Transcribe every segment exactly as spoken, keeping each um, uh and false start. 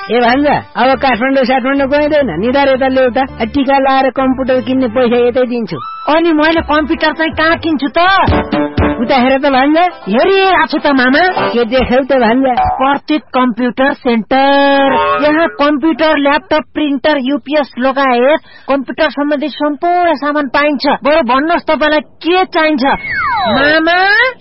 ए भान्जा अब काठमाडौँ साठमाडौँ गइँदैन निधार यता ल्याउता टिका लाएर कम्प्युटर किन्ने पैसा यतै दिन्छु। अनि मैले कम्प्युटर चाहिँ कहाँ किन्छु त? उता हेर त भान्जा। हेरिरहेको छु त मामा। के देख्यौ त भान्जा? प्रतीक कम्प्युटर सेन्टर। यहाँ कम्प्युटर ल्यापटप प्रिन्टर युपीएस लगायत कम्प्युटर सम्बन्धी सम्पूर्ण सामान पाइन्छ। बरु भन्नुहोस् तपाईँलाई के चाहिन्छ मामा?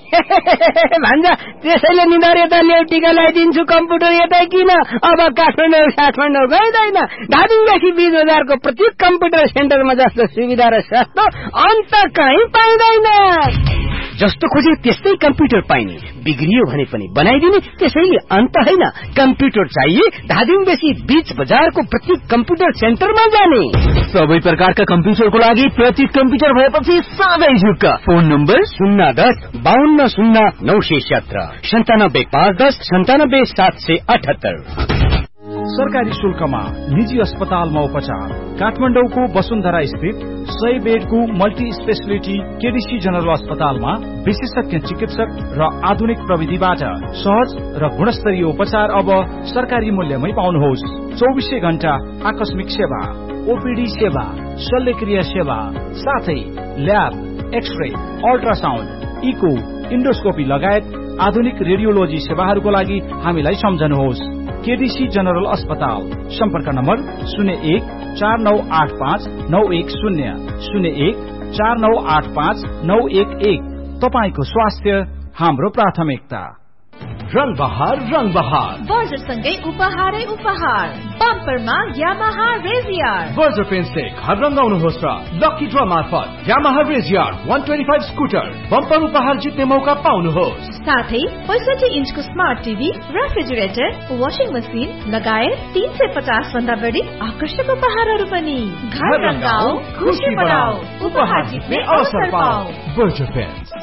भान्जा त्यसैले निधार यता ल्याउ टिका लगाइदिन्छु कम्प्युटर यतै किन। अब काठमाडौँ साठमाडौँ गइँदैन। धादिङदेखि बीस हजारको प्रत्येक कम्प्युटर सेन्टरमा जस्तो सुविधा र सस्तो अन्त कहीँ पाइँदैन। जस्तो खोजे त्यस्तै कम्प्युटर पाइने, बिग्रियो भने पनि बनाइदिने, त्यसैले अन्त होइन। कम्प्युटर चाहिए धादिङदेखि बीच बजारको प्रत्येक कम्प्युटर सेन्टरमा जाने। सबै प्रकारका कम्प्युटरको लागि प्रत्येक कम्प्युटर भएपछि सधैँ झुक्क। फोन नम्बर शून्य दस बाहन्न शून्य नौ सय सत्र सन्तानब्बे पाँच दस सन्तानब्बे सात सय अठहत्तर। सरकारी शुल्कमा निजी अस्पतालमा उपचार। काठमाडौँको वसुन्धरा स्थित सय बेडको मल्टी स्पेशलिटी केडीसी जनरल अस्पतालमा विशेषज्ञ चिकित्सक र आधुनिक प्रविधिबाट सहज र गुणस्तरीय उपचार अब सरकारी मूल्यमै पाउनुहोस्। चौबिसै घण्टा आकस्मिक सेवा, ओपीडी सेवा, शल्यक्रिया सेवा, साथै lab, x-ray, ultrasound, eco, endoscopy लगायत आधुनिक रेडियोलोजी सेवाहरूको लागि हामीलाई सम्झनुहोस्। केडीसी जनरल अस्पताल। सम्पर्क नम्बर शून्य एक चार नौ आठ पाँच नौ एक शून्य शून्य एक चार नौ आठ पाँच नौ एक एक। तपाईको स्वास्थ्य हाम्रो प्राथमिकता। रंग बहार रंग बहार बर्जरसँगै उपहारै उपहार। बम्परमा यामाहा रेजियर। बर्जर पेन्टले घर रंगाउनुहोस् र लकी ड्र मार्फत यामाहा रेजियर एक सय पच्चीस स्कुटर बम्पर उपहार जित्ने मौका पाउनुहोस्। साथै पैंसठी इन्चको smart TV, refrigerator, washing machine लगायत तीन सय पचास भन्दा बढी आकर्षक उपहारहरू पनि। घर रंगाऊ, खुशी बढाऊ, उपहार जित्ने अवसर पाऊ। Berger pant.